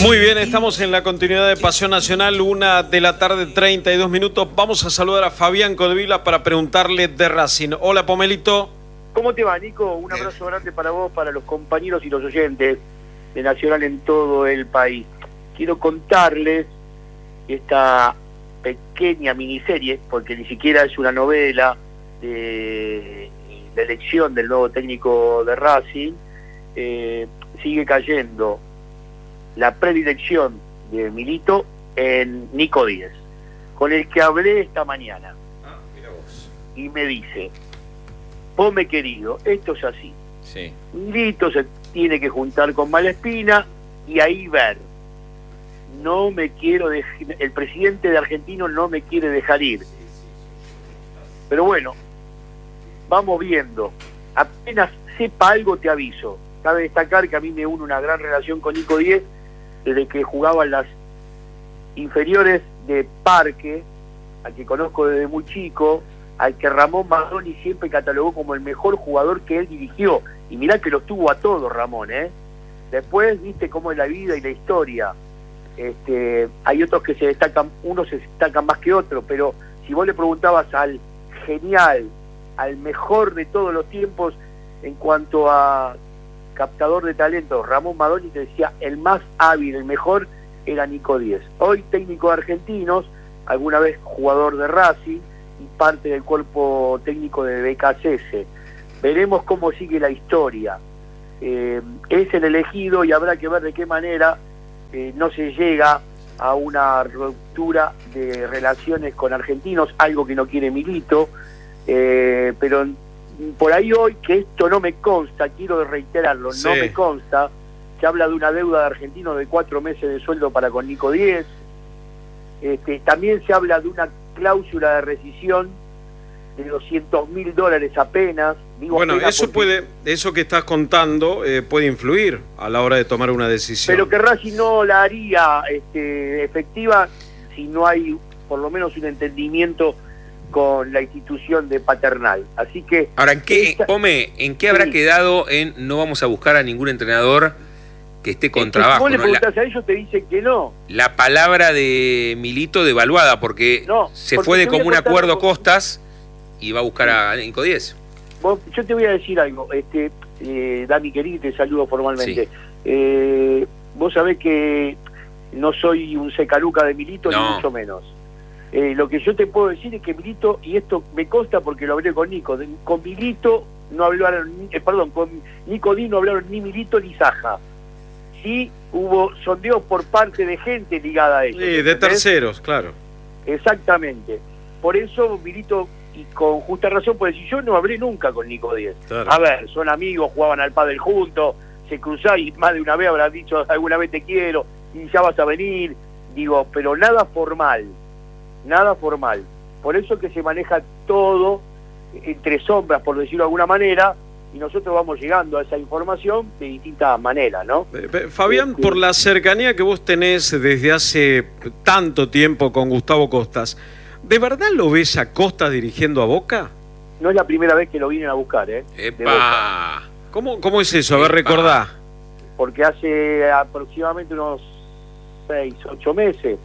Muy bien, estamos en la continuidad de Pasión Nacional, 1:32 PM. Vamos a saludar a Fabián Codevila para preguntarle de Racing. Hola, Pomelito. ¿Cómo te va, Nico? Un abrazo grande para vos, para los compañeros y los oyentes de Nacional en todo el país. Quiero contarles esta pequeña miniserie, porque ni siquiera es una novela de la elección del nuevo técnico de Racing. Sigue cayendo la predilección de Milito en Nico Díez, con el que hablé esta mañana. Mira vos. Y me dice: Pome querido, esto es así. Sí. Milito se tiene que juntar con Malespina y ahí ver. No me quiero el presidente de Argentino no me quiere dejar ir. Pero bueno, vamos viendo. Apenas sepa algo te aviso. Cabe destacar que a mí me une una gran relación con Nico Díez desde que jugaba en las inferiores de Parque, al que conozco desde muy chico, al que Ramón Madoni siempre catalogó como el mejor jugador que él dirigió. Y mirá que los tuvo a todos, Ramón, ¿eh? Después, viste cómo es la vida y la historia. Hay otros que se destacan, unos se destacan más que otros, pero si vos le preguntabas al genial, al mejor de todos los tiempos en cuanto a captador de talento, Ramón Madoni, te decía el más hábil, el mejor era Nico Díez. Hoy técnico de Argentinos, alguna vez jugador de Racing y parte del cuerpo técnico de BKCS. Veremos cómo sigue la historia. Es el elegido y habrá que ver de qué manera no se llega a una ruptura de relaciones con argentinos, algo que no quiere Milito, pero por ahí hoy, que esto no me consta, quiero reiterarlo, sí. No me consta, se habla de una deuda de Argentinos de 4 meses de sueldo para con Nico Díez. También se habla de una cláusula de rescisión de $200.000 apenas. Digo, bueno, eso que estás contando puede influir a la hora de tomar una decisión. Pero que Racing no la haría efectiva si no hay por lo menos un entendimiento con la institución de Paternal. Así que... Ahora, ¿en qué habrá quedado en no vamos a buscar a ningún entrenador que esté con trabajo? Si vos le preguntás a ellos, te dicen que no. La palabra de Milito devaluada, porque se fue de común acuerdo Costas y va a buscar a Nico Díez. Yo te voy a decir algo, Dani querido, te saludo formalmente. Sí. Vos sabés que no soy un secaluca de Milito, ni mucho menos. Lo que yo te puedo decir es que Milito, y esto me consta porque lo hablé con Nico, con Milito no hablaron, con Nico Díez no hablaron ni Milito ni Saja. Sí hubo sondeos por parte de gente ligada a ellos. Sí, de terceros, claro. Exactamente. Por eso Milito, y con justa razón, puede decir, yo no hablé nunca con Nico Díez. Claro. A ver, son amigos, jugaban al pádel juntos, se cruzaban y más de una vez habrán dicho, alguna vez te quiero, y ya vas a venir. Digo, pero nada formal. Nada formal. Por eso que se maneja todo entre sombras, por decirlo de alguna manera, y nosotros vamos llegando a esa información de distintas maneras, ¿no? Fabián, por la cercanía que vos tenés desde hace tanto tiempo con Gustavo Costas, ¿de verdad lo ves a Costas dirigiendo a Boca? No es la primera vez que lo vienen a buscar, ¿eh? ¡Epa! ¿Cómo es eso? A ver, recordá. Porque hace aproximadamente unos 6, 8 meses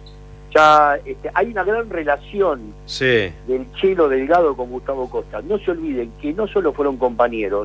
ya hay una gran relación del Chelo Delgado con Gustavo Costas. No se olviden que no solo fueron compañeros,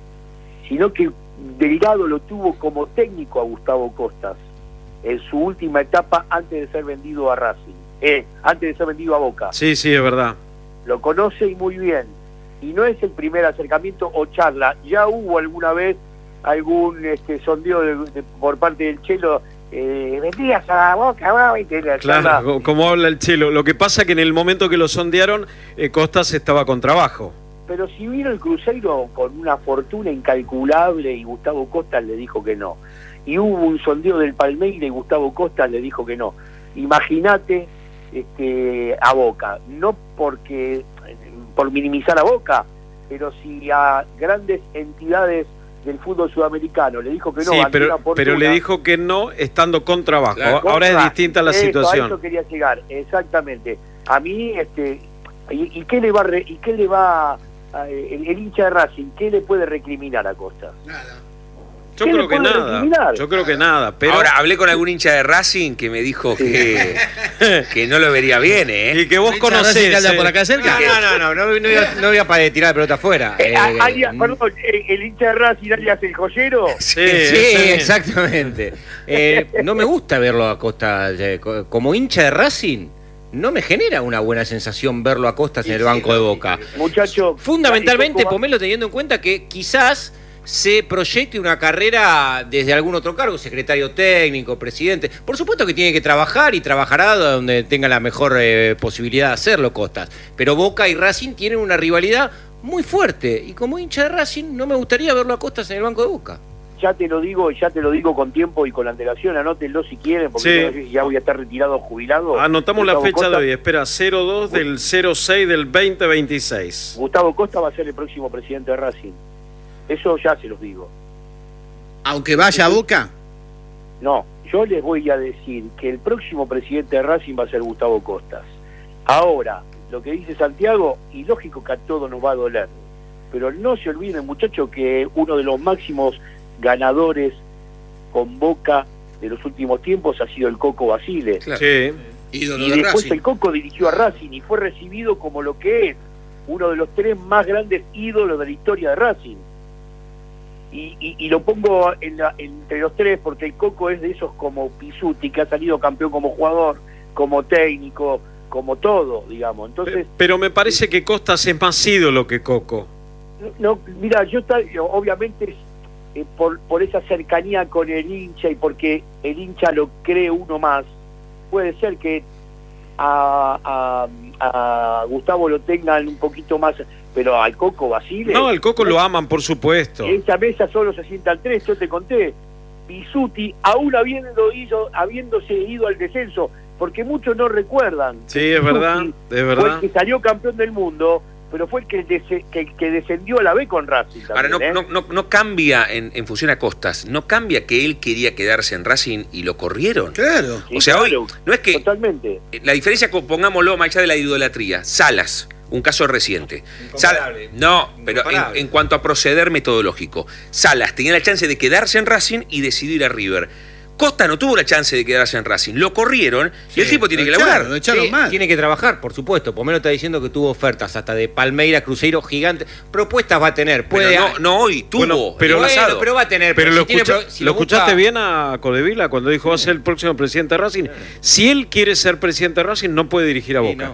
sino que Delgado lo tuvo como técnico a Gustavo Costas en su última etapa antes de ser vendido a Racing, antes de ser vendido a Boca. Sí, es verdad. Lo conoce y muy bien. Y no es el primer acercamiento o charla. Ya hubo alguna vez algún sondeo por parte del Chelo. Vendías a Boca, claro, como habla el Chelo. Lo que pasa que en el momento que lo sondearon, Costas estaba con trabajo. Pero si vino el Cruzeiro con una fortuna incalculable y Gustavo Costas le dijo que no. Y hubo un sondeo del Palmeiras y Gustavo Costas le dijo que no. Imagínate a Boca, no por minimizar a Boca, pero si a grandes entidades del fútbol sudamericano le dijo que no. Sí, pero le dijo que no estando con trabajo. Claro, ahora es distinta la situación. A eso quería llegar, exactamente. A mí, ¿y qué le va el hincha de Racing, qué le puede recriminar a Costa? Nada. Yo creo que nada. Yo creo que nada. Pero... Ahora, hablé con algún hincha de Racing que me dijo que no lo vería bien, ¿eh? Y que vos conocés. Que anda por acá cerca. No voy a tirar la pelota afuera. Perdón, el hincha de Racing, alias el joyero. Sí, exactamente. No me gusta verlo a Costa. Como hincha de Racing, no me genera una buena sensación verlo a Costas en el banco de Boca. Muchacho. Fundamentalmente, Pomelo, teniendo en cuenta que quizás se proyecte una carrera desde algún otro cargo, secretario técnico, presidente. Por supuesto que tiene que trabajar y trabajará donde tenga la mejor posibilidad de hacerlo Costas. Pero Boca y Racing tienen una rivalidad muy fuerte. Y como hincha de Racing no me gustaría verlo a Costas en el banco de Boca. Ya te lo digo con tiempo y con antelación, anótenlo si quieren, porque ya voy a estar retirado, jubilado. Anotamos la fecha de hoy, espera, 02 del 06 del 2026. Gustavo Costa va a ser el próximo presidente de Racing. Eso ya se los digo. ¿Aunque vaya a Boca? No, yo les voy a decir que el próximo presidente de Racing va a ser Gustavo Costas. Ahora, lo que dice Santiago, y lógico que a todos nos va a doler, pero no se olviden, muchachos, que uno de los máximos ganadores con Boca de los últimos tiempos ha sido el Coco Basile. Claro. Sí. Y después el Coco dirigió a Racing y fue recibido como lo que es uno de los 3 más grandes ídolos de la historia de Racing. Y lo pongo entre los 3 porque el Coco es de esos como Pizzuti, que ha salido campeón como jugador, como técnico, como todo, digamos. Entonces, pero me parece que Costas es más ídolo que Coco. No, mira, obviamente por esa cercanía con el hincha y porque el hincha lo cree uno más, puede ser que a Gustavo lo tengan un poquito más, pero al Coco Basile... No, al Coco lo aman, por supuesto. En esa mesa solo se sientan 3, yo te conté. Pizzuti, aún habiéndose ido al descenso, porque muchos no recuerdan. Sí, es verdad, es verdad. Fue el que salió campeón del mundo, pero fue el que descendió a la B con Racing también. Ahora, no cambia en función a Costas, no cambia que él quería quedarse en Racing y lo corrieron. Claro. O sea, claro, hoy no es que... Totalmente. La diferencia, pongámoslo más allá de la idolatría, Salas, un caso reciente. Pero en cuanto a proceder metodológico, Salas tenía la chance de quedarse en Racing y decidir a River. Costa no tuvo la chance de quedarse en Racing, lo corrieron y el tipo tiene que laburar. Lo echaron mal. Tiene que trabajar, por supuesto. Pomelo está diciendo que tuvo ofertas hasta de Palmeiras, Cruzeiro, Gigante. Propuestas va a tener. Pero no hoy, tuvo. Pero va a tener. Pero lo escuchaste bien a Codevila cuando dijo va a ser el próximo presidente de Racing. Si él quiere ser presidente de Racing, no puede dirigir a Boca.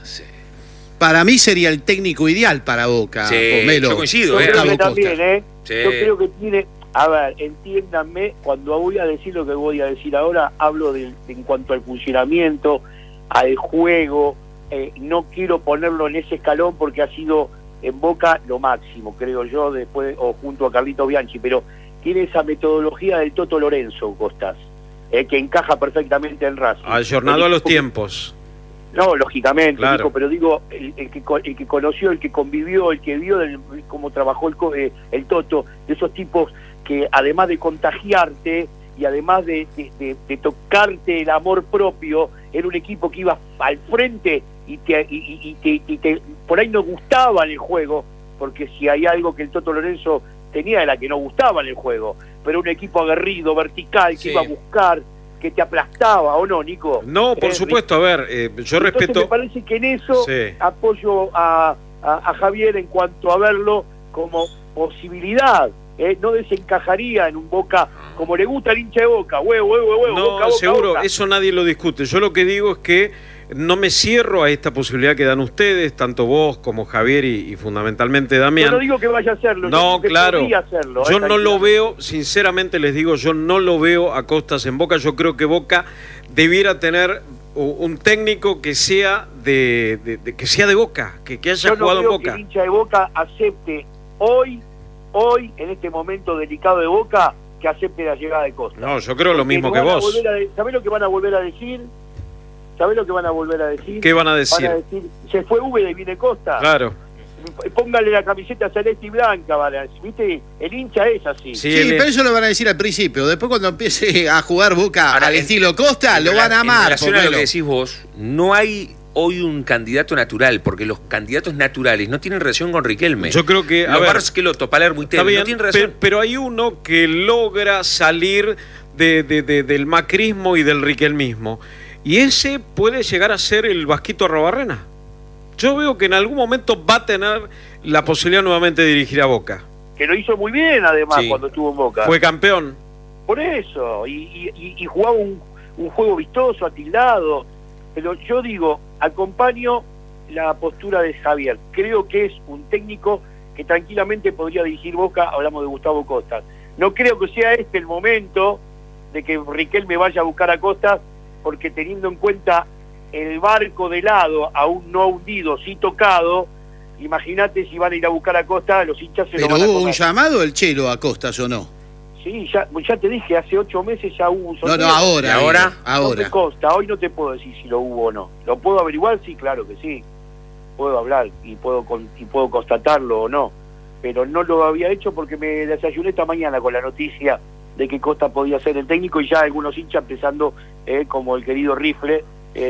Para mí sería el técnico ideal para Boca, Pomelo. Yo coincido. Yo creo que también, Yo creo que tiene... A ver, entiéndanme, cuando voy a decir lo que voy a decir ahora, hablo en cuanto al funcionamiento, al juego, no quiero ponerlo en ese escalón porque ha sido en Boca lo máximo, creo yo, después o junto a Carlito Bianchi, pero tiene esa metodología del Toto Lorenzo, Costas, que encaja perfectamente en Racing. Ayornado a los tiempos. No, lógicamente, claro. Nico, pero digo, el que conoció, el que convivió, el que vio cómo trabajó el Toto, de esos tipos que además de contagiarte y además de tocarte el amor propio, era un equipo que iba al frente y te por ahí no gustaba en el juego, porque si hay algo que el Toto Lorenzo tenía era que no gustaba en el juego, pero un equipo aguerrido, vertical, que iba a buscar, que te aplastaba, ¿o no, Nico? No, por supuesto, a ver, yo respeto... Me parece que en eso apoyo a Javier en cuanto a verlo como posibilidad. No desencajaría en un Boca como le gusta al hincha de Boca, huevo, no, Boca, seguro, Boca. Eso nadie lo discute. Yo lo que digo es que no me cierro a esta posibilidad que dan ustedes, tanto vos como Javier y fundamentalmente Damián. Yo no digo que vaya a hacerlo. No, claro. Hacerlo, yo no lo veo, sinceramente les digo, yo no lo veo a Costas en Boca. Yo creo que Boca debiera tener un técnico que sea que sea de Boca, que haya jugado en Boca. Que el hincha de Boca acepte hoy, en este momento delicado de Boca, que acepte la llegada de Costa. No, yo creo lo mismo que vos. ¿Sabés lo que van a volver a decir? ¿Qué van a decir? Van a decir, se fue Úbeda y viene Costa. Claro. Póngale la camiseta celeste y blanca, ¿vale? ¿Viste? El hincha es así. Sí, pero eso lo van a decir al principio. Después cuando empiece a jugar Boca al estilo Costa, lo van a amar. En relación a lo que decís vos, no hay hoy un candidato natural, porque los candidatos naturales no tienen relación con Riquelme. Yo creo que, Barcelotto, Palermo y Tevez no tienen relación. Pero hay uno que logra salir del macrismo y del riquelmismo, y ese puede llegar a ser el Vasquito Arrobarrena. Yo veo que en algún momento va a tener la posibilidad nuevamente de dirigir a Boca. Que lo hizo muy bien, además, Sí. cuando estuvo en Boca. Fue campeón. Por eso, y jugaba un juego vistoso, atildado. Pero yo digo, acompaño la postura de Javier. Creo que es un técnico que tranquilamente podría dirigir Boca, hablamos de Gustavo Costas. No creo que sea este el momento de que Riquelme vaya a buscar a Costas, porque teniendo en cuenta el barco de lado, aún no hundido, sí tocado, imagínate si van a ir a buscar a Costas, los hinchas se lo van a Pero hubo comer. un llamado el Chelo a Costas, ¿o no? Sí, ya te dije, hace 8 meses ya hubo un No, sorteo. no, ahora. ¿Ahora? No me consta, hoy no te puedo decir si lo hubo o no. ¿Lo puedo averiguar? Sí, claro que sí. Puedo hablar y puedo constatarlo o no. Pero no lo había hecho porque me desayuné esta mañana con la noticia de que Costa podía ser el técnico, y ya algunos hinchas empezando, como el querido Rifle,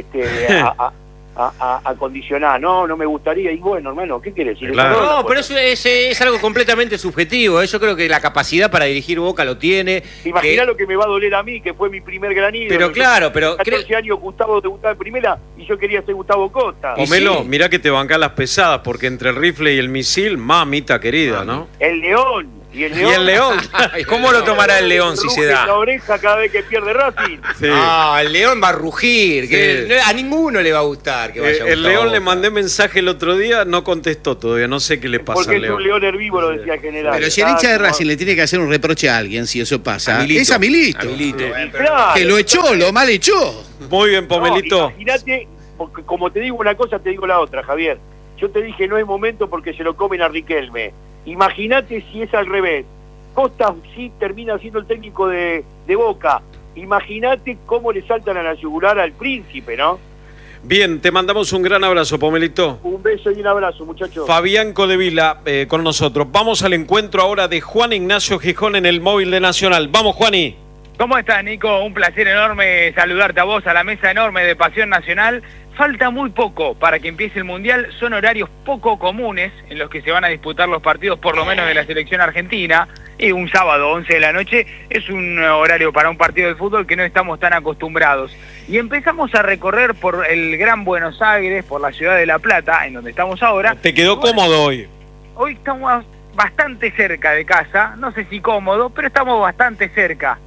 a condicionar. No me gustaría. Y bueno, hermano, ¿qué querés decir? Claro. No, pero eso es algo completamente subjetivo. Yo creo que la capacidad para dirigir Boca lo tiene. Imagina lo que me va a doler a mí, que fue mi primer gran ídolo. Pero claro, pero 14 años Gustavo debutaba en primera y yo quería ser Gustavo Costa. Pomelo, sí. mirá que te bancás las pesadas, porque entre el rifle y el misil, mamita querida, ¿no? El León. Y el León. ¿Cómo lo tomará el León si Ruge se da? la oreja cada vez que pierde Racing. Sí. Ah, el León va a rugir. Que Sí. a ninguno le va a gustar que vaya El Gustavo León le Boca. mandé mensaje el otro día, no contestó todavía, no sé qué le pasa Porque al es un León. león herbívoro, decía el general. Pero si el hincha de Racing le tiene que hacer un reproche a alguien, si eso pasa, A Milito. es a Milito. A Milito. Claro, Que lo echó, lo mal echó. Muy bien, Pomelito. Imagínate, porque como te digo una cosa, te digo la otra, Javier. Yo te dije no es momento porque se lo comen a Riquelme. Imagínate si es al revés. Costa sí termina siendo el técnico de Boca. Imagínate cómo le saltan a la yugular al príncipe, ¿no? Bien, te mandamos un gran abrazo, Pomelito. Un beso y un abrazo, muchachos. Fabián Codevila con nosotros. Vamos al encuentro ahora de Juan Ignacio Gijón en el móvil de Nacional. Vamos, Juani. ¿Cómo estás, Nico? Un placer enorme saludarte a vos, a la mesa enorme de Pasión Nacional. Falta muy poco para que empiece el Mundial. Son horarios poco comunes en los que se van a disputar los partidos, por lo menos de la selección argentina. Y un sábado, 11 de la noche, es un horario para un partido de fútbol que no estamos tan acostumbrados. Y empezamos a recorrer por el Gran Buenos Aires, por la ciudad de La Plata, en donde estamos ahora. Te quedó cómodo hoy. Hoy estamos bastante cerca de casa, no sé si cómodo, pero estamos bastante cerca.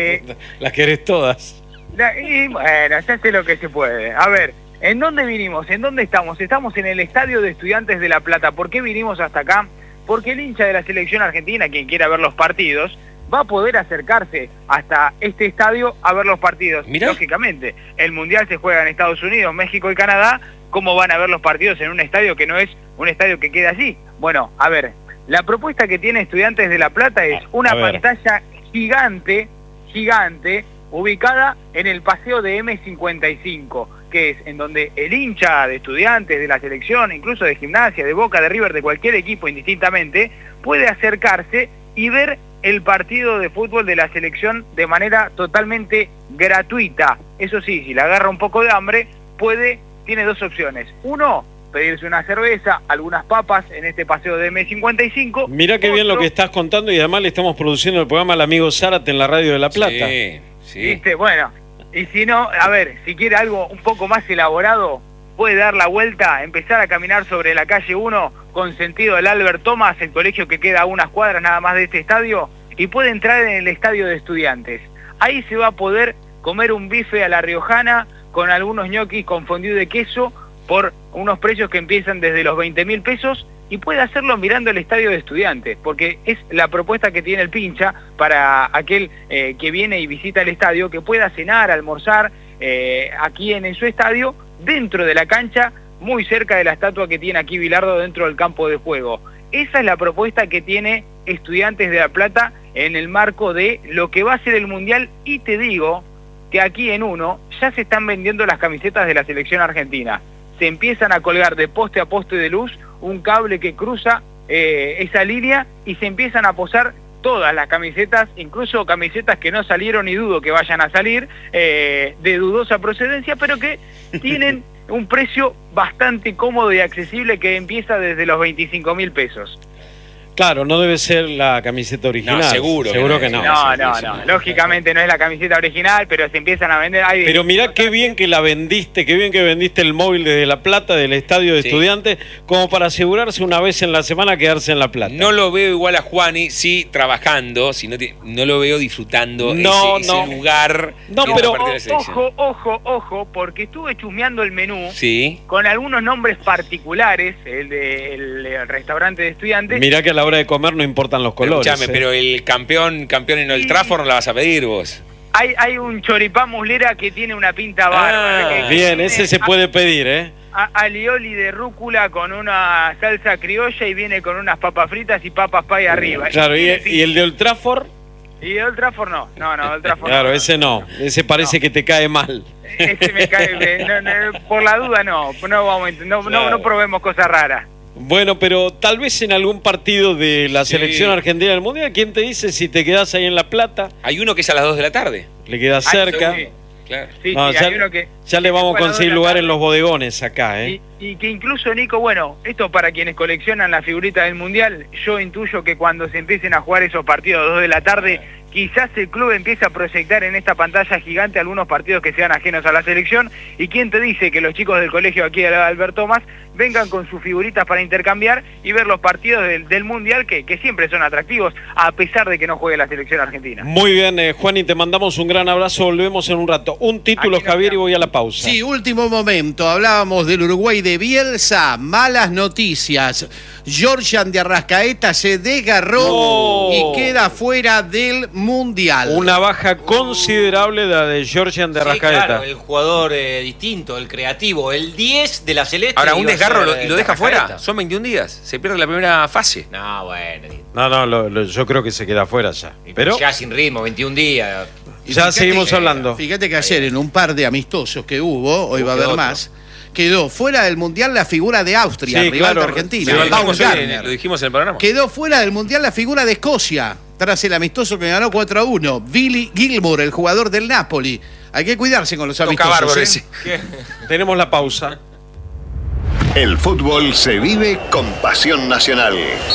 Las querés todas. Y bueno, se hace lo que se puede. A ver, ¿en dónde vinimos? ¿En dónde estamos? Estamos en el Estadio de Estudiantes de La Plata. ¿Por qué vinimos hasta acá? Porque el hincha de la selección argentina, quien quiera ver los partidos, va a poder acercarse hasta este estadio a ver los partidos. Mirá. Lógicamente, el Mundial se juega en Estados Unidos, México y Canadá. ¿Cómo van a ver los partidos en un estadio que no es un estadio que queda allí? Bueno, a ver, la propuesta que tiene Estudiantes de La Plata es una pantalla gigante, ubicada en el paseo de M55, que es en donde el hincha de Estudiantes, de la selección, incluso de Gimnasia, de Boca, de River, de cualquier equipo indistintamente, puede acercarse y ver el partido de fútbol de la selección de manera totalmente gratuita. Eso sí, si le agarra un poco de hambre, tiene dos opciones. Uno, pedirse una cerveza, algunas papas en este paseo de M55. Mirá qué bien lo que estás contando, y además le estamos produciendo el programa al amigo Zárate en la radio de La Plata. Sí. ¿Viste? Bueno, y si no, a ver, si quiere algo un poco más elaborado, puede dar la vuelta, empezar a caminar sobre la calle 1 con sentido del Albert Thomas, el colegio que queda a unas cuadras nada más de este estadio, y puede entrar en el estadio de Estudiantes. Ahí se va a poder comer un bife a la riojana con algunos ñoquis con fondue de queso por unos precios que empiezan desde los 20.000 pesos, y puede hacerlo mirando el estadio de Estudiantes, porque es la propuesta que tiene el pincha para aquel que viene y visita el estadio, que pueda cenar, almorzar aquí en su estadio, dentro de la cancha, muy cerca de la estatua que tiene aquí Bilardo dentro del campo de juego. Esa es la propuesta que tiene Estudiantes de La Plata en el marco de lo que va a ser el Mundial, y te digo que aquí en uno ya se están vendiendo las camisetas de la selección argentina. Se empiezan a colgar de poste a poste de luz un cable que cruza esa línea, y se empiezan a posar todas las camisetas, incluso camisetas que no salieron y dudo que vayan a salir, de dudosa procedencia, pero que tienen un precio bastante cómodo y accesible que empieza desde los 25.000 pesos. Claro, no debe ser la camiseta original. No, seguro que no. No. Lógicamente no es la camiseta original, pero se empiezan a vender. Pero mirá qué bien que la vendiste, qué bien que vendiste el móvil desde La Plata, del estadio de Estudiantes, como para asegurarse una vez en la semana quedarse en La Plata. No lo veo igual a Juani, sí, trabajando, no lo veo disfrutando ese lugar. No, pero ojo, porque estuve chusmeando el menú con algunos nombres particulares, el del restaurante de Estudiantes. Mirá que a la hora de comer no importan los colores. Escuchame, pero el campeón en el Trafford no la vas a pedir vos. Hay un choripán muslera que tiene una pinta bárbara. Bien, ese se puede pedir, ¿eh? Alioli de rúcula con una salsa criolla y viene con unas papas fritas y papas pay arriba. Claro, ¿y el de Old Trafford? Y el Old Trafford no, Old Trafford claro, ese no, ese parece que te cae mal. Ese me cae bien, por la duda no probemos cosas raras. Bueno, pero tal vez en algún partido de la selección argentina del Mundial, ¿quién te dice si te quedás ahí en La Plata? Hay uno que es a las 2 de la tarde. Le queda cerca. Sí, claro. Hay uno que ya le vamos a conseguir lugar en los bodegones acá, ¿eh? Y que incluso, Nico, bueno, esto para quienes coleccionan las figuritas del Mundial, yo intuyo que cuando se empiecen a jugar esos partidos a 2 de la tarde, quizás el club empiece a proyectar en esta pantalla gigante algunos partidos que sean ajenos a la selección. ¿Y quién te dice que los chicos del colegio aquí de Albert Thomas vengan con sus figuritas para intercambiar y ver los partidos del Mundial que siempre son atractivos, a pesar de que no juegue la selección argentina? Muy bien, Juan, y te mandamos un gran abrazo. Volvemos en un rato. Un título, Javier, y voy a la pausa. Sí, último momento. Hablábamos del Uruguay de Bielsa. Malas noticias. Georgian de Arrascaeta se desgarró y queda fuera del Mundial. Una baja considerable la de Georgian de Arrascaeta. Claro, el jugador distinto, el creativo, el 10 de la Celeste. Ahora, un desgarro y lo deja fuera. Son 21 días. Se pierde la primera fase. No, bueno. No, yo creo que se queda fuera ya. Pero ya sin ritmo, 21 días. Ya seguimos hablando. Fíjate que ayer en un par de amistosos que hubo, hoy va a haber más, quedó fuera del Mundial la figura de Austria, rival de Argentina. Lo dijimos en el programa. Quedó fuera del Mundial la figura de Escocia, tras el amistoso que ganó 4-1. Billy Gilmour, el jugador del Napoli. Hay que cuidarse con los amistosos. Tenemos la pausa. El fútbol se vive con pasión nacional.